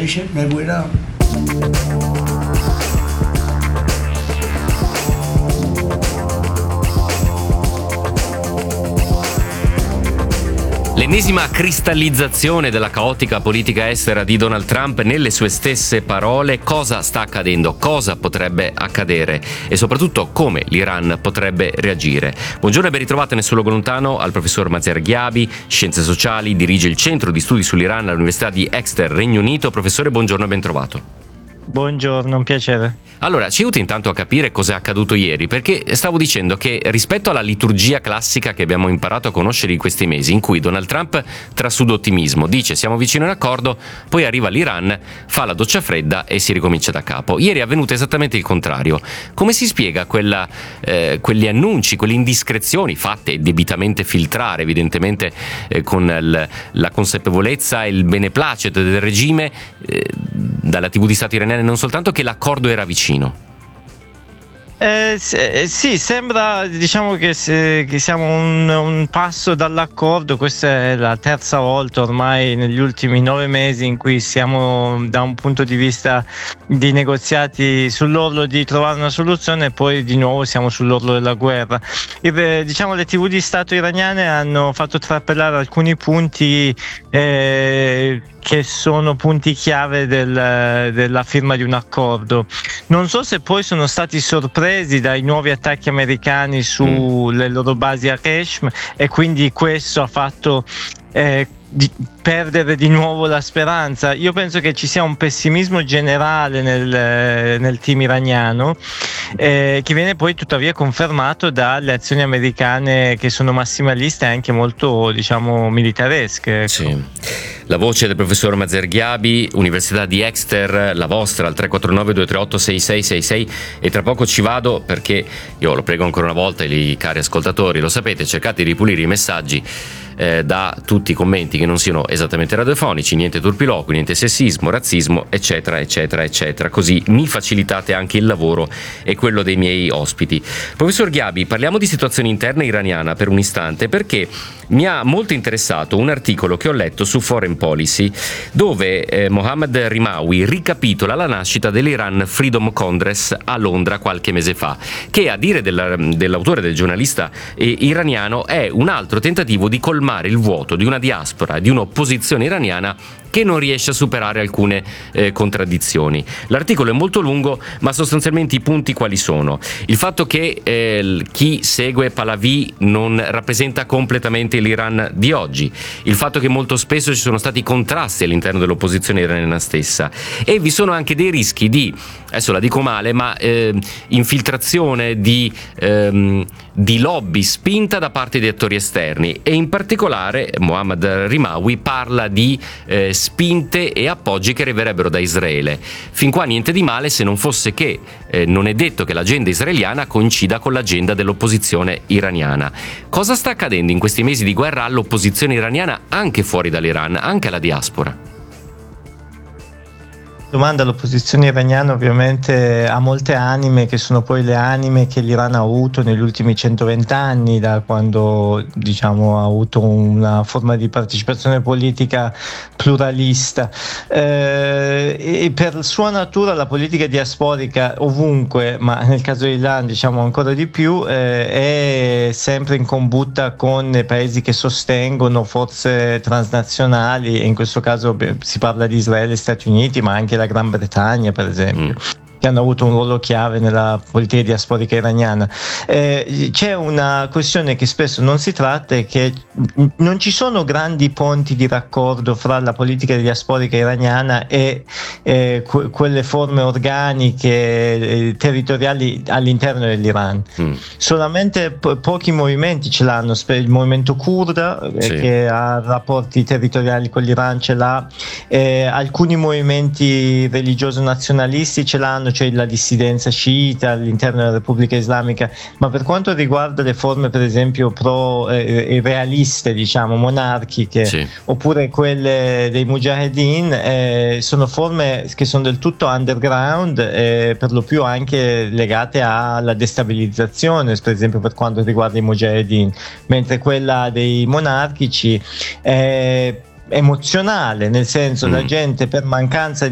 मैं वो ना L'ennesima cristallizzazione della caotica politica estera di Donald Trump nelle sue stesse parole. Cosa sta accadendo? Cosa potrebbe accadere? E soprattutto come l'Iran potrebbe reagire? Buongiorno e ben ritrovate nel suo luogo lontano al professor Mazer Ghiabi, Scienze Sociali, dirige il Centro di Studi sull'Iran all'Università di Exeter, Regno Unito. Professore, buongiorno e ben trovato. Buongiorno, un piacere. Allora, ci aiuta intanto a capire cosa è accaduto ieri, perché stavo dicendo che rispetto alla liturgia classica che abbiamo imparato a conoscere in questi mesi, in cui Donald Trump trasuda ottimismo, dice siamo vicini a un accordo, poi arriva l'Iran, fa la doccia fredda e si ricomincia da capo. Ieri è avvenuto esattamente il contrario. Come si spiega quegli annunci, quelle indiscrezioni fatte debitamente filtrare, evidentemente con la consapevolezza e il beneplacito del regime dalla TV di Stato iraniana, non soltanto, che l'accordo era vicino? Sì, sembra, diciamo che siamo un passo dall'accordo. Questa è la terza volta ormai negli ultimi 9 mesi in cui siamo, da un punto di vista di negoziati, sull'orlo di trovare una soluzione, e poi di nuovo siamo sull'orlo della guerra. Diciamo, le TV di Stato iraniane hanno fatto trapelare alcuni punti che sono punti chiave della firma di un accordo. Non so se poi sono stati sorpresi dai nuovi attacchi americani sulle loro basi a Qeshm, e quindi questo ha fatto perdere di nuovo la speranza. Io penso che ci sia un pessimismo generale nel team iraniano, che viene poi tuttavia confermato dalle azioni americane, che sono massimaliste e anche molto, diciamo, militaresche. Sì. La voce del professor Mazer Ghiabi, Università di Exeter, la vostra al 349-238-6666, e tra poco ci vado, perché io lo prego ancora una volta, i cari ascoltatori, lo sapete, cercate di ripulire i messaggi da tutti i commenti che non siano esattamente radiofonici, niente turpiloqui, niente sessismo, razzismo, eccetera eccetera eccetera, così mi facilitate anche il lavoro e quello dei miei ospiti. Professor Ghiabi, parliamo di situazione interna iraniana per un istante, perché mi ha molto interessato un articolo che ho letto su Foreign Policy, dove Mohammad Rimawi ricapitola la nascita dell'Iran Freedom Congress a Londra qualche mese fa, che a dire dell'autore, del giornalista iraniano, è un altro tentativo di colmare il vuoto di una diaspora, di un'opposizione iraniana che non riesce a superare alcune contraddizioni. L'articolo è molto lungo, ma sostanzialmente i punti quali sono? Il fatto che chi segue Pahlavi non rappresenta completamente l'Iran di oggi, il fatto che molto spesso ci sono stati contrasti all'interno dell'opposizione iraniana stessa, e vi sono anche dei rischi di, adesso la dico male, ma infiltrazione di lobby spinta da parte di attori esterni, e in particolare Mohammad Rimawi parla di spinte e appoggi che arriverebbero da Israele. Fin qua niente di male, se non fosse che non è detto che l'agenda israeliana coincida con l'agenda dell'opposizione iraniana. Cosa sta accadendo in questi mesi di guerra all'opposizione iraniana, anche fuori dall'Iran, anche alla diaspora? L'opposizione iraniana ovviamente ha molte anime, che sono poi le anime che l'Iran ha avuto negli ultimi 120 anni, da quando, diciamo, ha avuto una forma di partecipazione politica pluralista, e per sua natura la politica diasporica ovunque, ma nel caso dell'Iran diciamo ancora di più, è sempre in combutta con paesi che sostengono forze transnazionali, e in questo caso si parla di Israele e Stati Uniti, ma anche la Gran Bretagna, per esempio, che hanno avuto un ruolo chiave nella politica diasporica iraniana. C'è una questione che spesso non si tratta, è che non ci sono grandi ponti di raccordo fra la politica diasporica iraniana e quelle forme organiche territoriali all'interno dell'Iran. Solamente pochi movimenti ce l'hanno. Il movimento curda, che ha rapporti territoriali con l'Iran, ce l'ha. Alcuni movimenti religiosi nazionalisti ce l'hanno, cioè la dissidenza sciita all'interno della Repubblica Islamica, ma per quanto riguarda le forme, per esempio, realiste, diciamo, monarchiche, oppure quelle dei mujahedin, sono forme che sono del tutto underground, per lo più anche legate alla destabilizzazione, per esempio per quanto riguarda i mujahedin, mentre quella dei monarchici è emozionale, nel senso la gente, per mancanza